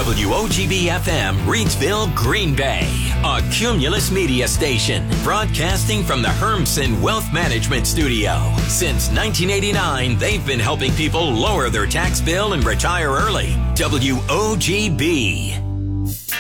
WOGB-FM, Reidsville, Green Bay, a Cumulus Media station, broadcasting from the Hermsen Wealth Management Studio. Since 1989, they've been helping people lower their tax bill and retire early. WOGB.